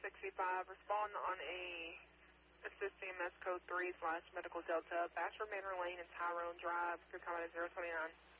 65, respond on a assist CMS code 3/medical delta, Bachelor Manor Lane and Tyrone Drive, your comment is 029.